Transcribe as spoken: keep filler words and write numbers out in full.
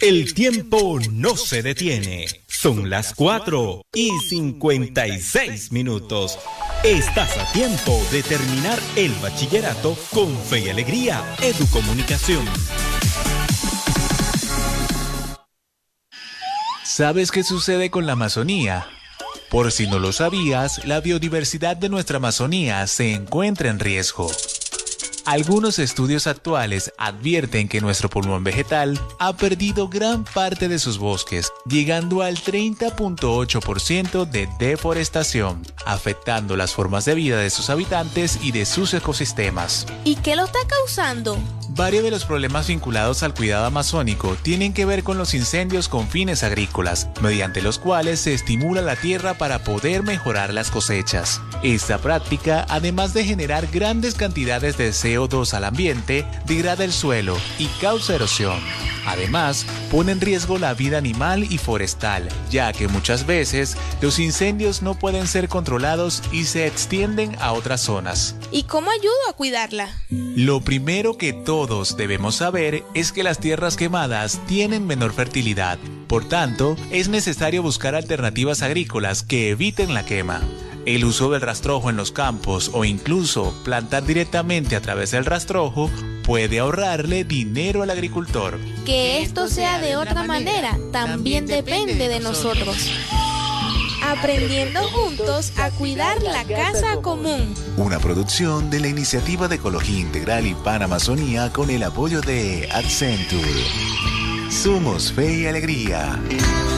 El tiempo no se detiene. Son las cuatro y cincuenta y seis minutos. Estás a tiempo de terminar el bachillerato con Fe y Alegría Educomunicación. ¿Sabes qué sucede con la Amazonía? Por si no lo sabías, la biodiversidad de nuestra Amazonía se encuentra en riesgo. Algunos estudios actuales advierten que nuestro pulmón vegetal ha perdido gran parte de sus bosques, llegando al treinta punto ocho por ciento de deforestación, afectando las formas de vida de sus habitantes y de sus ecosistemas. ¿Y qué lo está causando? Varios de los problemas vinculados al cuidado amazónico tienen que ver con los incendios con fines agrícolas, mediante los cuales se estimula la tierra para poder mejorar las cosechas. Esta práctica, además de generar grandes cantidades de C O dos al ambiente, degrada el suelo y causa erosión. Además, pone en riesgo la vida animal y forestal, ya que muchas veces los incendios no pueden ser controlados y se extienden a otras zonas. ¿Y cómo ayudo a cuidarla? Lo primero que todos debemos saber es que las tierras quemadas tienen menor fertilidad. Por tanto, es necesario buscar alternativas agrícolas que eviten la quema. El uso del rastrojo en los campos o incluso plantar directamente a través del rastrojo puede ahorrarle dinero al agricultor. Que esto sea de otra manera también depende de nosotros. Aprendiendo juntos a cuidar la casa común. Una producción de la Iniciativa de Ecología Integral y Panamazonía con el apoyo de Accenture. Somos Fe y Alegría.